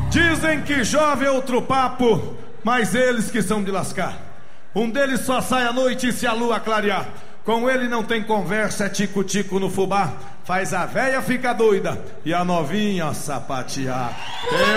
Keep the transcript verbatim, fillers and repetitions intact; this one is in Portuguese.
Dizem que jovem é outro papo, mas eles que são de lascar. Um deles só sai à noite se a lua clarear. Com ele não tem conversa, é tico-tico no fubá. Faz a véia ficar doida e a novinha sapatear.